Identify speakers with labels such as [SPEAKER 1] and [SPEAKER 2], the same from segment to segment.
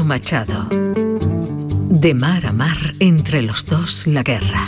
[SPEAKER 1] Machado. De mar a mar, entre los dos, la guerra.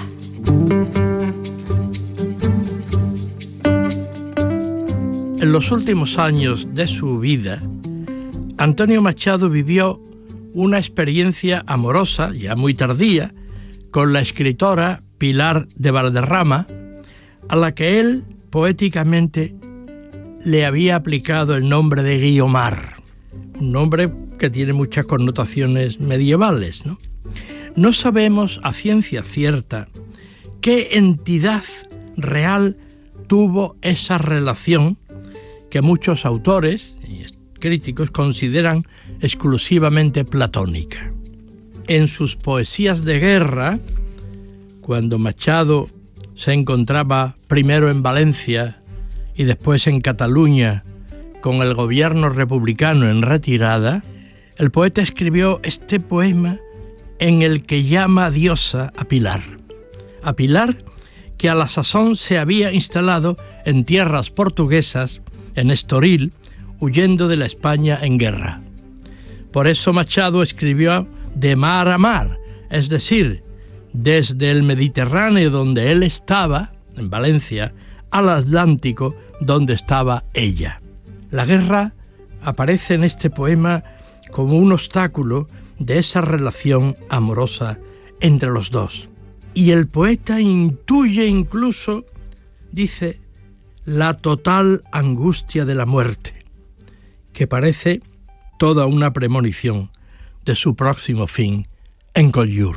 [SPEAKER 2] En los últimos años de su vida, Antonio Machado vivió una experiencia amorosa, ya muy tardía, con la escritora Pilar de Valderrama, a la que él poéticamente le había aplicado el nombre de Guiomar, un nombre que tiene muchas connotaciones medievales, ¿no? No sabemos a ciencia cierta qué entidad real tuvo esa relación que muchos autores y críticos consideran exclusivamente platónica. En sus poesías de guerra, cuando Machado se encontraba primero en Valencia y después en Cataluña con el gobierno republicano en retirada, el poeta escribió este poema en el que llama diosa a Pilar que a la sazón se había instalado en tierras portuguesas, en Estoril, huyendo de la España en guerra. Por eso Machado escribió de mar a mar, es decir, desde el Mediterráneo donde él estaba, en Valencia, al Atlántico donde estaba ella. La guerra aparece en este poema como un obstáculo de esa relación amorosa entre los dos. Y el poeta intuye incluso, dice, la total angustia de la muerte, que parece toda una premonición de su próximo fin en Collioure.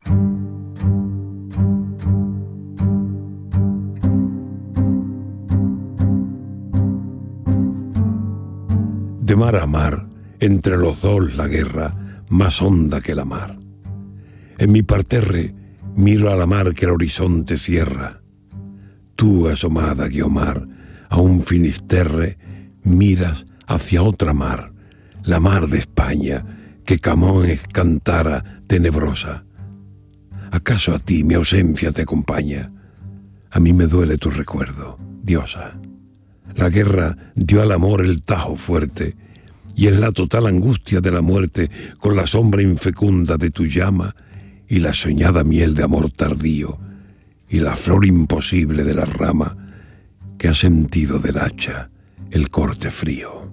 [SPEAKER 3] De mar a mar, entre los dos la guerra, más honda que la mar. En mi parterre miro a la mar que el horizonte cierra. Tú, asomada Guiomar, a un finisterre, miras hacia otra mar, la mar de España, que Camões cantara tenebrosa. ¿Acaso a ti mi ausencia te acompaña? A mí me duele tu recuerdo, diosa. La guerra dio al amor el tajo fuerte, y es la total angustia de la muerte con la sombra infecunda de tu llama y la soñada miel de amor tardío y la flor imposible de la rama que ha sentido del hacha el corte frío.